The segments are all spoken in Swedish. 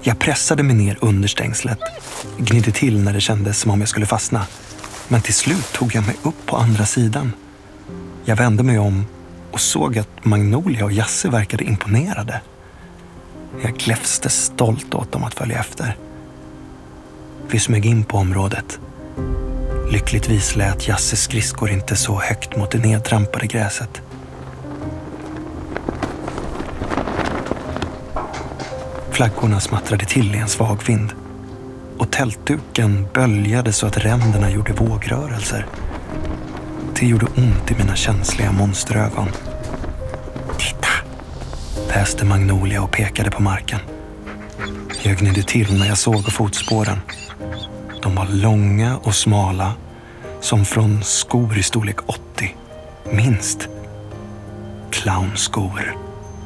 Jag pressade mig ner under stängslet, gnidde till när det kändes som om jag skulle fastna. Men till slut tog jag mig upp på andra sidan. Jag vände mig om och såg att Magnolia och Jasse verkade imponerade. Jag gläfste stolt åt dem att följa efter. Vi smög in på området. Lyckligtvis lät Jasses skridskor inte så högt mot det nedtrampade gräset. Flaggorna smattrade till i en svag vind och tältduken böljade så att ränderna gjorde vågrörelser. Det gjorde ont i mina känsliga monsterögon. Titta, väste Magnolia och pekade på marken. Jag gnydde till när jag såg fotspåren. De var långa och smala, som från skor i storlek 80, minst. Clownskor.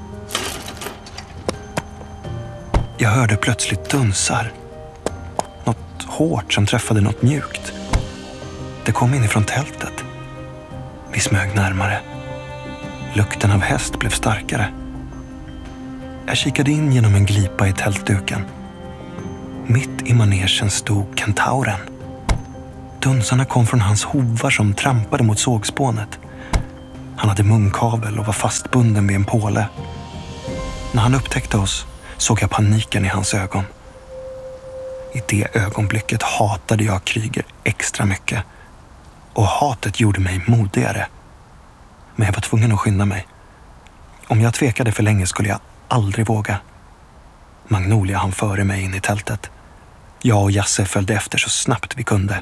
Jag hörde plötsligt dunsar. Något hårt som träffade något mjukt. Det kom inifrån tältet. Vi smög närmare. Lukten av häst blev starkare. Jag kikade in genom en glipa i tältduken. Mitt i manegen stod kentauren. Dunsarna kom från hans hovar som trampade mot sågspånet. Han hade munkavel och var fastbunden vid en påle. När han upptäckte oss såg jag paniken i hans ögon. I det ögonblicket hatade jag Kryger extra mycket. Och hatet gjorde mig modigare. Men jag var tvungen att skynda mig. Om jag tvekade för länge skulle jag aldrig våga. Magnolia hann före mig in i tältet. Jag och Jasse följde efter så snabbt vi kunde.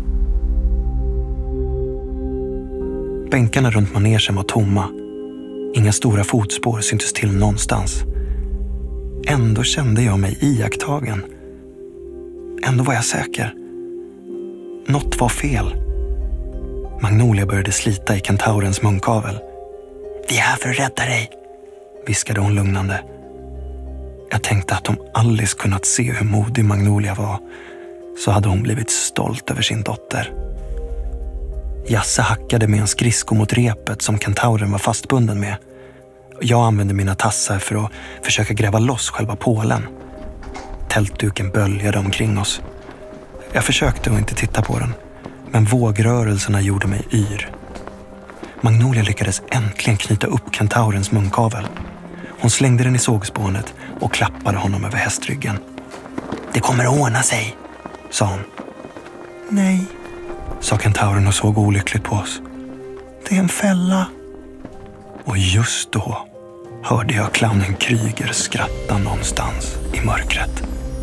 Bänkarna runt manegen var tomma. Inga stora fotspår syntes till någonstans. Ändå kände jag mig iakttagen. Ändå var jag säker. Något var fel. Magnolia började slita i kentaurens munkavel. Vi är här för att rädda dig, viskade hon lugnande. Jag tänkte att om Alice kunnat se hur modig Magnolia var så hade hon blivit stolt över sin dotter. Jasse hackade med en skridsko mot repet som kentauren var fastbunden med. Jag använde mina tassar för att försöka gräva loss själva pålen. Tältduken böljade omkring oss. Jag försökte att inte titta på den, men vågrörelserna gjorde mig yr. Magnolia lyckades äntligen knyta upp kentaurens munkavel. Hon slängde den i sågspånet och klappade honom över hästryggen. Det kommer att ordna sig, sa hon. Nej, sa kentauren och såg olyckligt på oss. Det är en fälla. Och just då hörde jag clownen Kryger skratta någonstans i mörkret.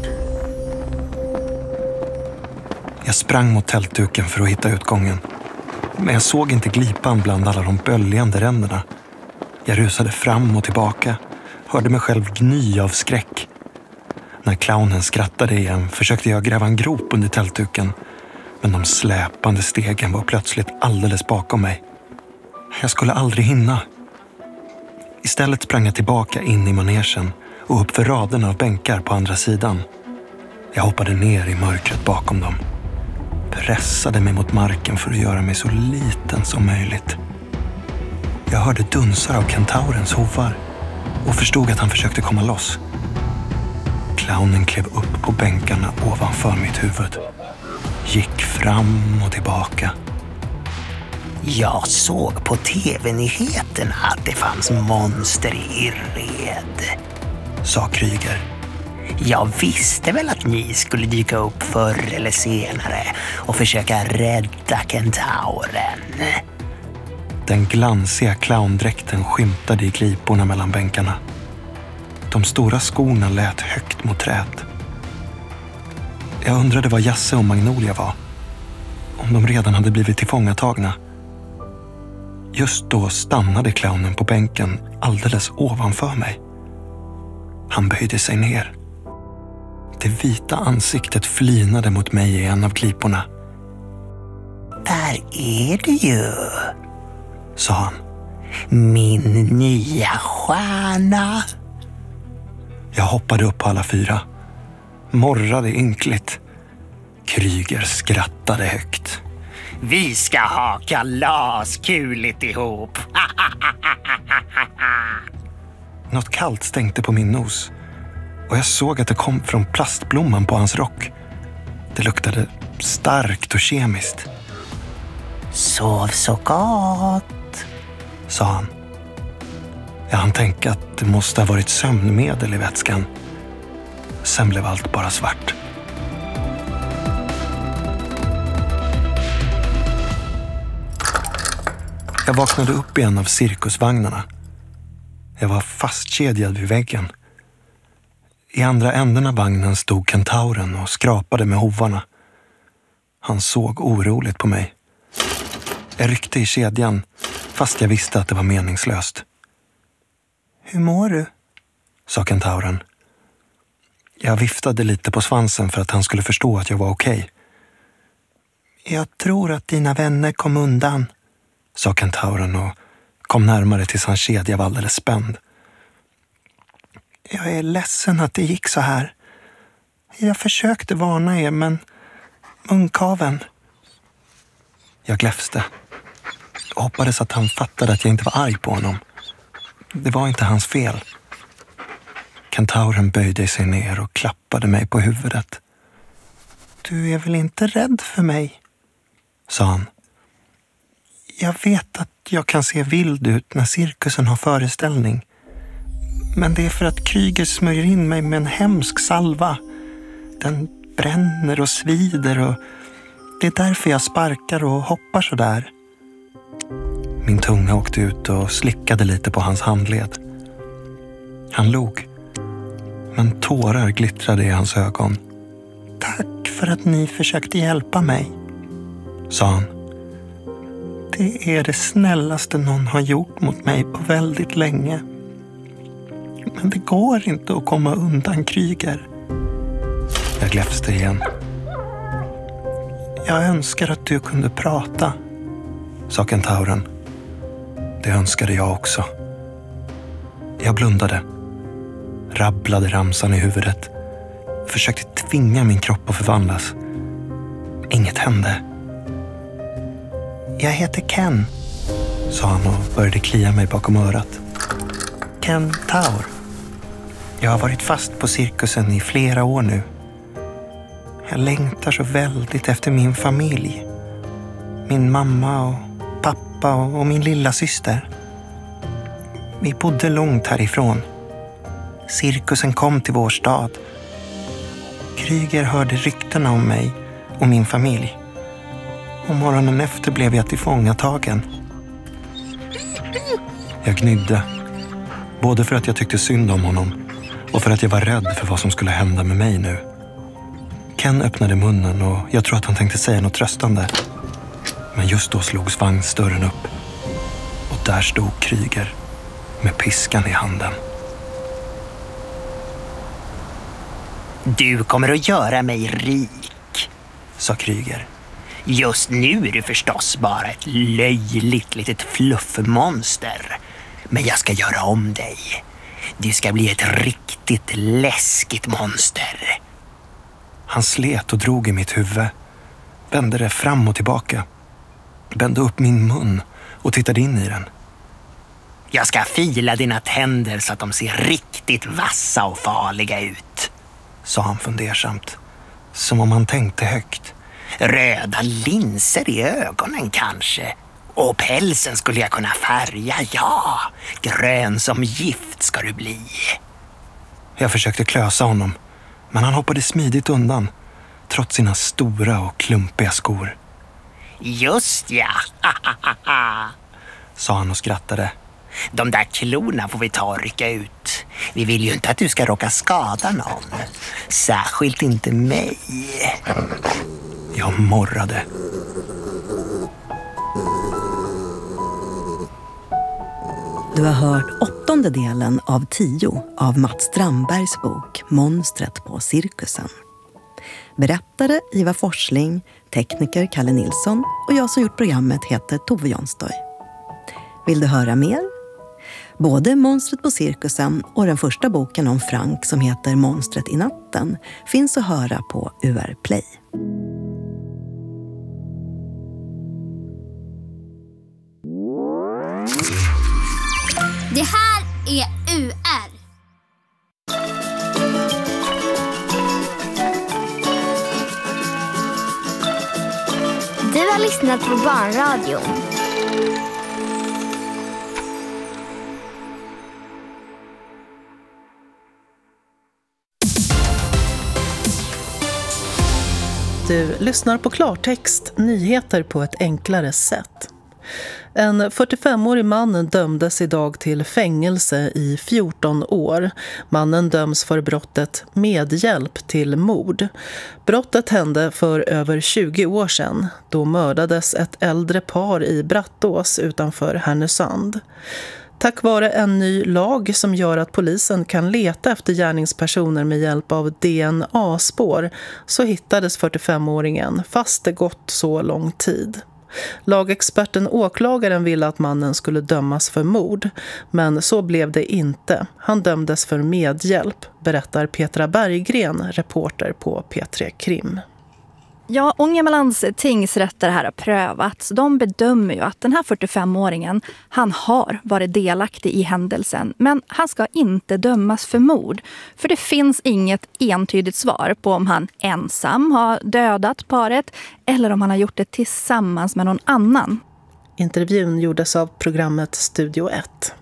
Jag sprang mot tältduken för att hitta utgången. Men jag såg inte glipan bland alla de böljande ränderna. Jag rusade fram och tillbaka, hörde mig själv gny av skräck. När clownen skrattade igen försökte jag gräva en grop under tältduken. Men de släpande stegen var plötsligt alldeles bakom mig. Jag skulle aldrig hinna. Istället sprang jag tillbaka in i manegen och upp för raden av bänkar på andra sidan. Jag hoppade ner i mörkret bakom dem. Pressade mig mot marken för att göra mig så liten som möjligt. Jag hörde dunsar av kentaurens hovar och förstod att han försökte komma loss. Clownen klev upp på bänkarna ovanför mitt huvud. Gick fram och tillbaka. Jag såg på tv-nyheterna att det fanns monster i Irred, sa Kryger. Jag visste väl att ni skulle dyka upp förr eller senare och försöka rädda kentauren. Den glansiga clowndräkten skymtade i gliporna mellan bänkarna. De stora skorna lät högt mot träet. Jag undrade vad Jasse och Magnolia var. Om de redan hade blivit tillfångatagna. Just då stannade clownen på bänken alldeles ovanför mig. Han böjde sig ner. Det vita ansiktet flinade mot mig i en av gliporna. Där är du ju, sa han. Min nya stjärna. Jag hoppade upp på alla fyra. Morrade ynkligt. Kryger skrattade högt. Vi ska ha kalaskuligt ihop. Något kallt stänkte på min nos. Och jag såg att det kom från plastblomman på hans rock. Det luktade starkt och kemiskt. Sov så gott, sa han. Jag hann tänka att det måste ha varit sömnmedel i vätskan. Sen blev allt bara svart. Jag vaknade upp i en av cirkusvagnarna. Jag var fastkedjad vid väggen. I andra änden av vagnen stod kentauren och skrapade med hovarna. Han såg oroligt på mig. Jag ryckte i kedjan, fast jag visste att det var meningslöst. Hur mår du? Sa kentauren. Jag viftade lite på svansen för att han skulle förstå att jag var okej. Jag tror att dina vänner kom undan, sa kentauren och kom närmare tills hans kedja var alldeles spänd. Jag är ledsen att det gick så här. Jag försökte varna er, men munkaven. Jag gläfste och hoppades att han fattade att jag inte var arg på honom. Det var inte hans fel. Kentauren böjde sig ner och klappade mig på huvudet. Du är väl inte rädd för mig? Sa han. Jag vet att jag kan se vild ut när cirkusen har föreställning. Men det är för att Kryger smörjer in mig med en hemsk salva. Den bränner och svider och det är därför jag sparkar och hoppar så där. Min tunga åkte ut och slickade lite på hans handled. Han log, men tårar glittrade i hans ögon. Tack för att ni försökte hjälpa mig, sa han. Det är det snällaste någon har gjort mot mig på väldigt länge. Men det går inte att komma undan Kryger. Jag gläfste igen. Jag önskar att du kunde prata, sa kentauren. Det önskade jag också. Jag blundade, rabblade ramsan i huvudet, försökte tvinga min kropp att förvandlas. Inget hände. Jag heter Ken, sa han och började klia mig bakom örat. Kentaur. Jag har varit fast på cirkusen i flera år nu. Jag längtar så väldigt efter min familj. Min mamma och pappa och min lilla syster. Vi bodde långt härifrån. Cirkusen kom till vår stad. Kryger hörde ryktena om mig och min familj. Och morgonen efter blev jag tillfångatagen. Jag gnydde. Både för att jag tyckte synd om honom och för att jag var rädd för vad som skulle hända med mig nu. Ken öppnade munnen och jag tror att han tänkte säga något tröstande. Men just då slogs vagnsdörren upp. Och där stod Kryger med piskan i handen. Du kommer att göra mig rik, sa Kryger. Just nu är du förstås bara ett löjligt litet fluffmonster. Men jag ska göra om dig. Du ska bli ett riktigt läskigt monster. Han slet och drog i mitt huvud. Vände det fram och tillbaka. Vände upp min mun och tittade in i den. Jag ska fila dina tänder så att de ser riktigt vassa och farliga ut, sa han fundersamt. Som om han tänkte högt. Röda linser i ögonen kanske. Och pälsen skulle jag kunna färga, ja. Grön som gift ska du bli. Jag försökte klösa honom, men han hoppade smidigt undan, trots sina stora och klumpiga skor. Just ja, sa han och skrattade. De där klorna får vi ta och rycka ut. Vi vill ju inte att du ska råka skada någon. Särskilt inte mig. Jag morrade. Du har hört 8:e delen av 10 av Mats Strandbergs bok Monstret på cirkusen. Berättare Ivar Forsling, tekniker Kalle Nilsson och jag som gjort programmet heter Tove Jonstoy. Vill du höra mer? Både Monstret på cirkusen och den första boken om Frank som heter Monstret i natten finns att höra på UR Play. Det här är UR. lyssnat på Barnradion. Du lyssnar på klartext, nyheter på ett enklare sätt. En 45-årig man dömdes idag till fängelse i 14 år. Mannen döms för brottet medhjälp till mord. Brottet hände för över 20 år sedan. Då mördades ett äldre par i Brattås utanför Härnösand. Tack vare en ny lag som gör att polisen kan leta efter gärningspersoner med hjälp av DNA-spår så hittades 45-åringen fast det gått så lång tid. Lagexperten åklagaren ville att mannen skulle dömas för mord, men så blev det inte. Han dömdes för medhjälp, berättar Petra Berggren, reporter på P3 Krim. Ja, Ångermanlands tingsrätter här har prövats. De bedömer ju att den här 45-åringen, han har varit delaktig i händelsen. Men han ska inte dömas för mord. För det finns inget entydigt svar på om han ensam har dödat paret eller om han har gjort det tillsammans med någon annan. Intervjun gjordes av programmet Studio 1.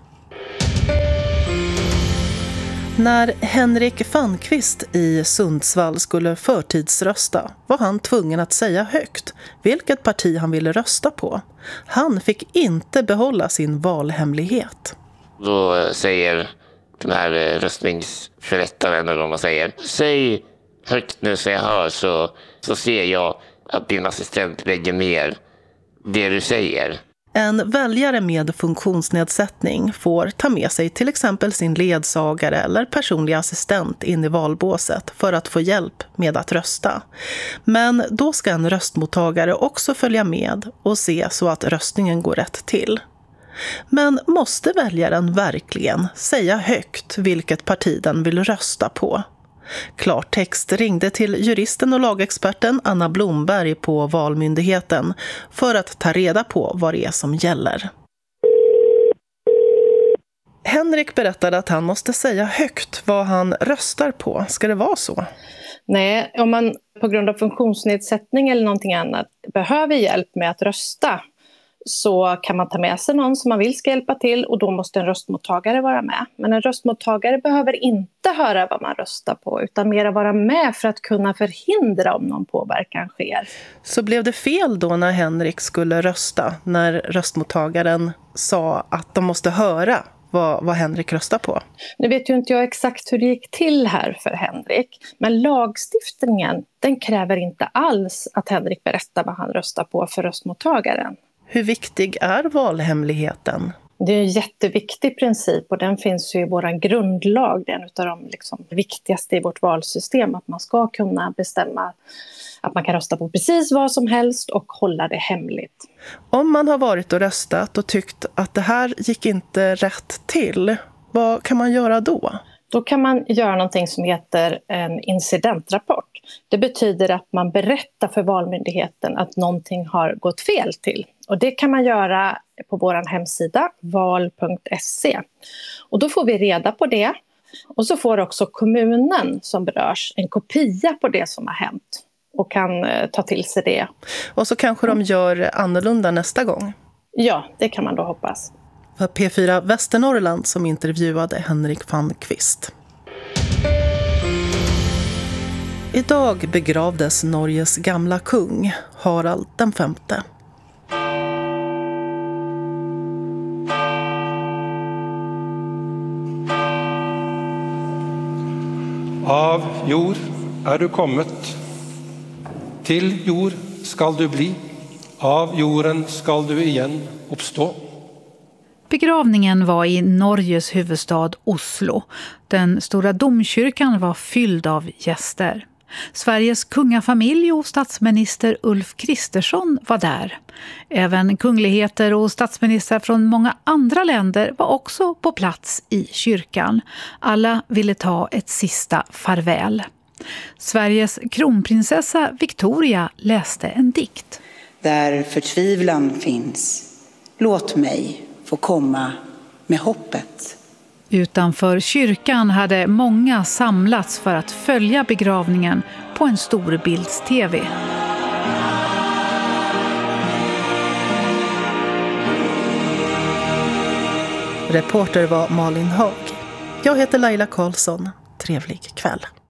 När Henrik Fanqvist i Sundsvall skulle förtidsrösta var han tvungen att säga högt vilket parti han ville rösta på. Han fick inte behålla sin valhemlighet. Då säger den här röstningsförrättaren, eller vad man säger, säg högt nu så jag hör, så ser jag att din assistent lägger mer det du säger. En väljare med funktionsnedsättning får ta med sig till exempel sin ledsagare eller personlig assistent in i valbåset för att få hjälp med att rösta. Men då ska en röstmottagare också följa med och se så att röstningen går rätt till. Men måste väljaren verkligen säga högt vilket parti den vill rösta på? Klartext ringde till juristen och lagexperten Anna Blomberg på Valmyndigheten för att ta reda på vad det är som gäller. Henrik berättade att han måste säga högt vad han röstar på. Ska det vara så? Nej, om man på grund av funktionsnedsättning eller någonting annat behöver hjälp med att rösta så kan man ta med sig någon som man vill ska hjälpa till och då måste en röstmottagare vara med. Men en röstmottagare behöver inte höra vad man röstar på utan mer vara med för att kunna förhindra om någon påverkan sker. Så blev det fel då när Henrik skulle rösta, när röstmottagaren sa att de måste höra vad Henrik röstar på? Nu vet ju inte jag exakt hur det gick till här för Henrik. Men lagstiftningen, den kräver inte alls att Henrik berättar vad han röstar på för röstmottagaren. Hur viktig är valhemligheten? Det är en jätteviktig princip och den finns ju i vår grundlag. Det är en av de viktigaste i vårt valsystem. Att man ska kunna bestämma att man kan rösta på precis vad som helst och hålla det hemligt. Om man har varit och röstat och tyckt att det här gick inte rätt till, vad kan man göra då? Då kan man göra någonting som heter en incidentrapport. Det betyder att man berättar för Valmyndigheten att någonting har gått fel till. Och det kan man göra på vår hemsida val.se. Och då får vi reda på det. Och så får också kommunen som berörs en kopia på det som har hänt. Och kan ta till sig det. Och så kanske de gör annorlunda nästa gång? Ja, det kan man då hoppas. För P4 Västernorrland som intervjuade Henrik Fanqvist. Idag begravdes Norges gamla kung, Harald den femte. Av jord är du kommet, till jord skall du bli, av jorden skall du igen uppstå. Begravningen var i Norges huvudstad Oslo. Den stora domkyrkan var fylld av gäster. Sveriges kungafamilj och statsminister Ulf Kristersson var där. Även kungligheter och statsministrar från många andra länder var också på plats i kyrkan. Alla ville ta ett sista farväl. Sveriges kronprinsessa Victoria läste en dikt. Där förtvivlan finns, låt mig få komma med hoppet. Utanför kyrkan hade många samlats för att följa begravningen på en storbilds-tv. Reporter var Malin Haag. Jag heter Laila Karlsson. Trevlig kväll.